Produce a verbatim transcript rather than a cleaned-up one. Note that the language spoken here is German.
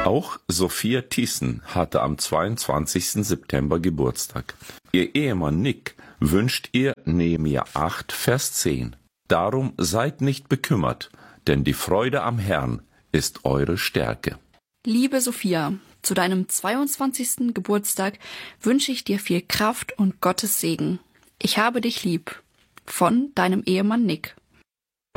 Auch Sophia Thiessen hatte am zweiundzwanzigsten September Geburtstag. Ihr Ehemann Nick wünscht ihr Nehemia acht, Vers zehn. Darum seid nicht bekümmert, denn die Freude am Herrn ist eure Stärke. Liebe Sophia, zu deinem zweiundzwanzigsten Geburtstag wünsche ich dir viel Kraft und Gottes Segen. Ich habe dich lieb. Von deinem Ehemann Nick.